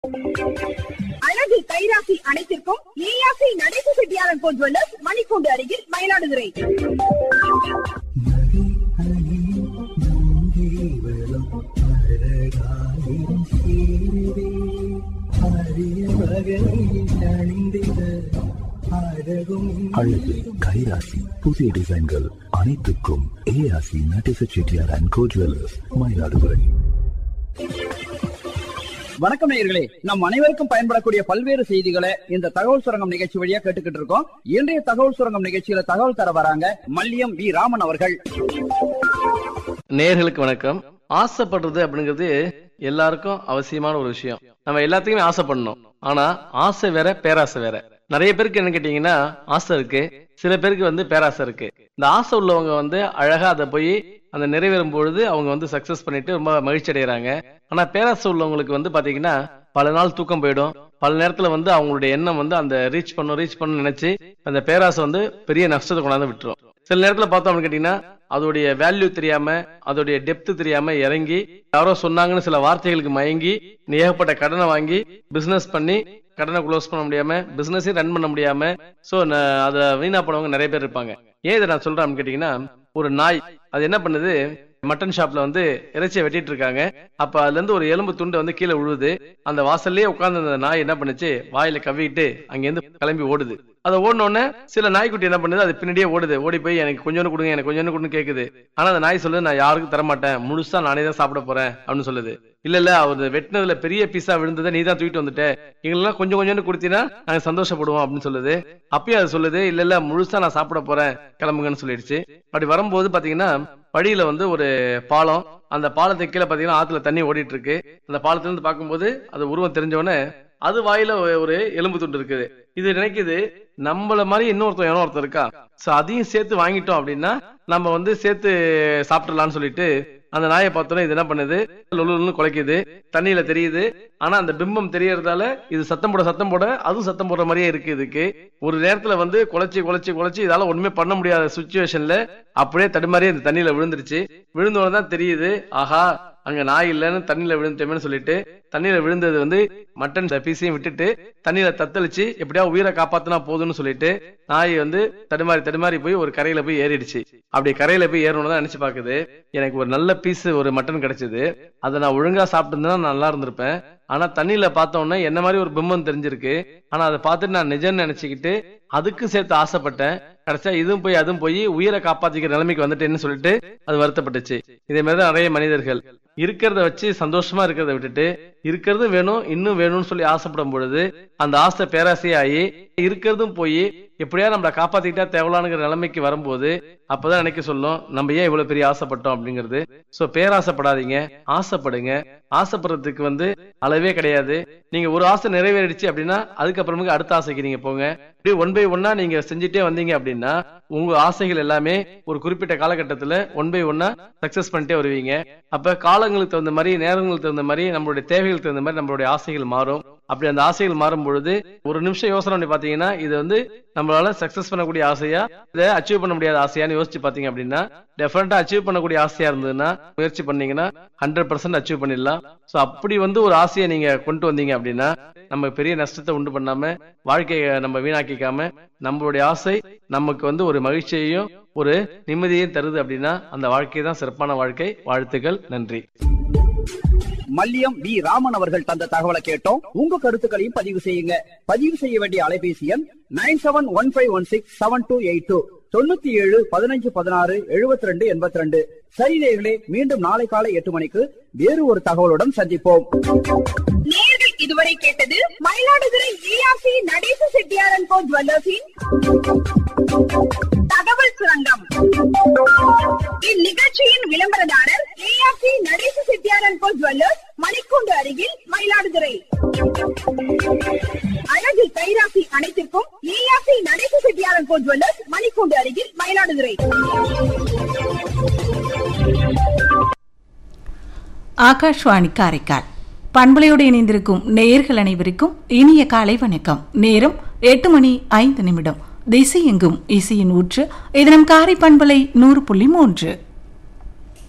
அழகு கைராசி அனைத்திற்கும் ஏஆசி நடேச செட்டியாரன் கோ ஜுவல்லர்ஸ் மணிக்கூண்டு அருகில் மயிலாடுதுறை. அழகு கைராசி புதிய டிசைன்கள் அனைத்துக்கும் ஏஆசி நடேச செட்டியாரன் கோ ஜுவல்லர்ஸ் மயிலாடுதுறை. வணக்கம் நேயர்களே, நம் அனைவருக்கும் பயன்படக்கூடிய பல்வேறு செய்திகளை இந்த தகவல் சுரங்கம் நிகழ்ச்சி வழியா கேட்டுக்கிட்டு இருக்கோம். இன்றைய தகவல் சுரங்கம் நிகழ்ச்சியில தகவல் தர வராங்க மல்லியம் வி ராமன் அவர்கள். நேயர்களுக்கு வணக்கம். ஆசைப்படுறது அப்படிங்கிறது எல்லாருக்கும் அவசியமான ஒரு விஷயம். நம்ம எல்லாத்துக்குமே ஆசைப்படணும். ஆனா ஆசை வேற, பேராசை வேற. நிறைய பேருக்கு என்ன கேட்டீங்கன்னா ஆசை இருக்கு, சில பேருக்கு பேராசை இருக்கு. இந்த ஆசை உள்ளவங்க அழகா அதை போய் அந்த நிறைவேறும் பொழுது அவங்க சக்சஸ் பண்ணிட்டு ரொம்ப மகிழ்ச்சி அடைகிறாங்க. ஆனா பேராசை உள்ளவங்களுக்கு பாத்தீங்கன்னா பல நாள் தூக்கம் போயிடும். பல நேரத்துல அவங்களுடைய எண்ணம் அந்த ரீச் பண்ணும் நினைச்சு அந்த பேராசை பெரிய நஷ்டத்தை கொண்டாந்து விட்டுரும். சில நேரத்துல பார்த்தோம் அப்படின்னு கேட்டீங்கன்னா அதோடைய வேல்யூ தெரியாம, அதோடைய டெப்த் தெரியாம இறங்கி யாரோ சொன்னாங்கன்னு சில வார்த்தைகளுக்கு மயங்கி ஏகப்பட்ட கடனை வாங்கி பிசினஸ் பண்ணி கடனை க்ளோஸ் பண்ண முடியாம, பிசினஸே ரன் பண்ண முடியாம சோ அதை வீணா போனவங்க நிறைய பேர் இருப்பாங்க. ஏன் இதை நான் சொல்றேன் கேட்டீங்கன்னா, ஒரு நாய் அது என்ன பண்ணுது, மட்டன் ஷாப்ல இறைச்சியை வெட்டிட்டு இருக்காங்க. அப்ப அதுல இருந்து ஒரு எலும்பு துண்டு கீழே விழுது. அந்த வாசல்லே உட்கார்ந்து அந்த நாய் என்ன பண்ணுச்சு, வாயில கவ்விட்டு அங்கிருந்து கிளம்பி ஓடுது. அதை ஓடனோடனே சில நாய்க்குட்டி என்ன பண்ணுது, அது பின்னாடியே ஓடுது. ஓடி போய் எனக்கு கொஞ்சோன்னு கொடுங்க, எனக்கு கொஞ்சோன்னு கொடுன்னு கேக்குது. ஆனா அந்த நாய் சொல்லுது, நான் யாருக்கும் தரமாட்டேன், முழுசா நானே தான் சாப்பிட போறேன் அப்படின்னு சொல்லுது. இல்ல அவர் வெட்டினதுல பெரிய பீஸா விழுந்ததை நீ தான் தூக்கிட்டு வந்துட்ட, எங்களெல்லாம் கொஞ்சம் கொஞ்சோன்னு கொடுத்தீங்கன்னா நாங்க சந்தோஷப்படுவோம் அப்படின்னு சொல்லுது. அப்பயும் அது சொல்லுது, இல்ல முழுசா நான் சாப்பிட போறேன், கிளம்புங்கன்னு சொல்லிடுச்சு. அப்படி வரும்போது பாத்தீங்கன்னா வழியில ஒரு பாலம், அந்த பாலத்துக்கு கீழே பாத்தீங்கன்னா ஆத்துல தண்ணி ஓடிட்டு இருக்கு. அந்த பாலத்துல இருந்து பார்க்கும்போது அது உருவம் தெரிஞ்சவொடனே அது வாயில ஒரு எலும்பு துண்டு இருக்குது. இது நினைக்குது, நம்மள மாதிரி இன்னொருத்தர் இருக்கா, சோ அதையும் சேர்த்து வாங்கிட்டோம் அப்படின்னா நம்ம சேர்த்து சாப்பிடலாம்னு சொல்லிட்டு அந்த நாயை பார்த்தோன்னா இது என்ன பண்ணுது, லொல்லுன்னு குலைக்குது. தண்ணியில தெரியுது. ஆனா அந்த பிம்பம் தெரியறதால இது சத்தம் போட அதுவும் சத்தம் போடுற மாதிரியே இருக்கு. இதுக்கு ஒரு நேரத்துல குலைச்சி இதால ஒண்ணுமே பண்ண முடியாத சுச்சுவேஷன்ல அப்படியே தடுமாறி அந்த தண்ணியில விழுந்துருச்சு. விழுந்தோடனே தெரியுது, ஆஹா அங்க நாய் இல்லன்னு தண்ணியில விழுந்துட்டேன்னு சொல்லிட்டு தண்ணியில விழுந்தது மட்டன் பீஸையும் விட்டுட்டு தண்ணியில தத்தளிச்சு எப்படியா உயிரை காப்பாத்தினா போதும்னு சொல்லிட்டு நாய் தடுமாறி போய் ஒரு கரையில போய் ஏறிடுச்சு. அப்படி கரையில போய் ஏறணும்னு நினைச்சு பாக்குது, எனக்கு ஒரு நல்ல பீஸ் ஒரு மட்டன் கிடைச்சது, அதை நான் ஒழுங்கா சாப்பிட்டு நல்லா இருந்திருப்பேன். ஆனா தண்ணியில பார்த்தோன்னே என்ன மாதிரி ஒரு பிம்பம் தெரிஞ்சிருக்கு. ஆனா அதை பார்த்துட்டு நான் நிஜம்னு நினைச்சுக்கிட்டு அதுக்கு சேர்த்து ஆசைப்பட்டேன். கடைசியா அதுவும் போய் உயிரை காப்பாத்திக்கிற நிலைமைக்கு வந்துட்டேன்னு சொல்லிட்டு அது வருத்தப்பட்டுச்சு. இதே மாதிரிதான் நிறைய மனிதர்கள் இருக்கிறத வச்சு சந்தோஷமா இருக்கிறத விட்டுட்டு இருக்கிறது வேணும், இன்னும் வேணும்னு சொல்லி ஆசைப்படும் பொழுது அந்த ஆசை பேராசையாகி இருக்கிறதும் போய் எப்படியா நம்மளை காப்பாத்திக்கிட்டா தேவலானுங்கிற நிலைமைக்கு வரும்போது அப்பதான் நினைக்க சொல்லும், நம்ம ஏன் இவ்வளவு பெரிய ஆசைப்பட்டோம் அப்படிங்கிறது. சோ பேராசைப்படாதீங்க, ஆசைப்படுங்க. ஆசைப்படுறதுக்கு அளவே கிடையாது. நீங்க ஒரு ஆசை நிறைவேறிடுச்சு அப்படின்னா அதுக்கப்புறமுக்கு அடுத்த ஆசைக்கு நீங்க போங்க. இப்படி ஒன் பை ஒன்னா நீங்க செஞ்சுட்டே வந்தீங்க அப்படின்னா உங்க ஆசைகள் எல்லாமே ஒரு குறிப்பிட்ட காலகட்டத்துல ஒன் பை ஒன்னா சக்சஸ் பண்ணிட்டே வருவீங்க. அப்ப காலங்களுக்கு தகுந்த மாதிரி, நேரங்களுக்கு தகுந்த மாதிரி, நம்மளுடைய தேவைகளுக்கு தகுந்த மாதிரி நம்மளுடைய ஆசைகள் மாறும். அப்படி அந்த ஆசைகள் மாறும் பொழுது ஒரு நிமிஷம் யோசனை பண்ணி பாத்தீங்கன்னா இது நம்மளால சக்சஸ் பண்ணக்கூடிய ஆசையா, இதை அச்சீவ் பண்ண முடியாத ஆசையான்னு யோசிச்சு பாத்தீங்க அப்படின்னா டெஃபினட்டா அச்சீவ் பண்ணக்கூடிய ஆசையா இருந்ததுன்னா முயற்சி பண்ணீங்கன்னா 100% அச்சீவ் பண்ணிடலாம். சோ அப்படி ஒரு ஆசையை நீங்க கொண்டு வந்தீங்க அப்படின்னா நம்ம பெரிய நஷ்டத்தை உண்டு பண்ணாம, வாழ்க்கையை நம்ம வீணாக்கிக்காம, நம்மளுடைய ஆசை நமக்கு ஒரு மகிழ்ச்சியையும் ஒரு நிம்மதியையும் தருது அப்படின்னா அந்த வாழ்க்கை தான் சிறப்பான வாழ்க்கை. வாழ்த்துக்கள், நன்றி. மல்லியம் வி ராமன் அவர்கள் தந்த தகவலை கேட்டோம். உங்க கருத்துக்களையும் பதிவு செய்யுங்க. பதிவு செய்ய வேண்டிய அலைபேசி எண் 9715672282 9715167282. சரி நேயர்களே, மீண்டும் நாளை காலை 8 மணிக்கு வேறு ஒரு தகவலுடன் சந்திப்போம். நேயர்கள் இதுவரை கேட்டது மயிலாடுதுறை ஏஆசி நடேச செட்டியாரன் கோ ஜுவல்லர்ஸின் தகவல் சுரங்கம். இந்நிகழ்ச்சியின் விளம்பரதாரர் ஏஆசி நடேச செட்டியாரன் கோ ஜுவல்லர்ஸ், மணிக்கூண்டு அருகில் மயிலாடுதுறை. அழகு கைராசி அனைத்திற்கும் ஏஆசி நடேச செட்டியாரன் கோ ஜுவல்லர்ஸ், மணிக்கூண்டு அருகில் மயிலாடுதுறை. ஆகாஷ்வாணி காரைக்கால் பண்பலையோடு இணைந்திருக்கும் நேயர்கள் அனைவருக்கும் இனிய காலை வணக்கம். நேரம் 8:05. திசை எங்கும் இசையின் ஊற்று. இது நம் காரை பண்பலை 100.3.